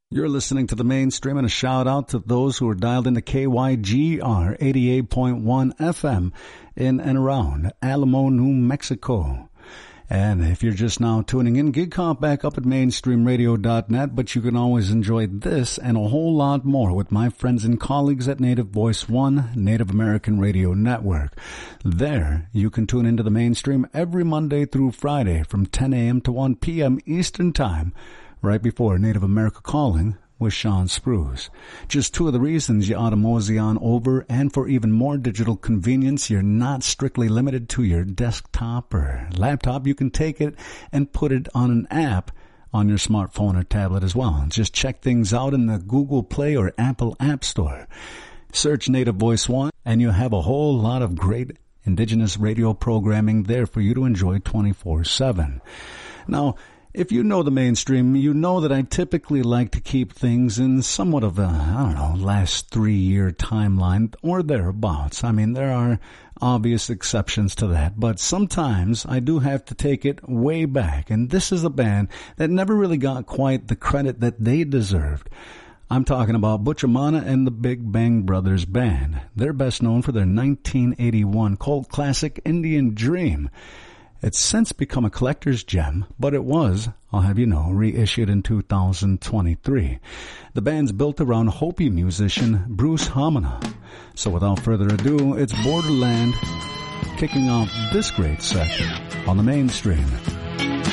You're listening to the Mainstream, and a shout out to those who are dialed into KYGR 88.1 FM in and around Alamo, New Mexico. And if you're just now tuning in, Gig Comp back up at mainstreamradio.net, but you can always enjoy this and a whole lot more with my friends and colleagues at Native Voice One, Native American Radio Network. There, you can tune into the Mainstream every Monday through Friday from 10 a.m. to 1 p.m. Eastern Time, right before Native America Calling with Sean Spruce. Just two of the reasons you ought to mosey on over, and for even more digital convenience, you're not strictly limited to your desktop or laptop. You can take it and put it on an app on your smartphone or tablet as well. Just check things out in the Google Play or Apple App Store. Search Native Voice One, and you have a whole lot of great indigenous radio programming there for you to enjoy 24/7. Now, if you know the Mainstream, you know that I typically like to keep things in somewhat of a, last 3-year timeline or thereabouts. I mean, there are obvious exceptions to that, but sometimes I do have to take it way back, and this is a band that never really got quite the credit that they deserved. I'm talking about Butch Amana and the Big Bang Brothers Band. They're best known for their 1981 cult classic, Indian Dream. It's since become a collector's gem, but it was, I'll have you know, reissued in 2023. The band's built around Hopi musician Bruce Hamana. So without further ado, it's Borderland kicking off this great set on the Mainstream.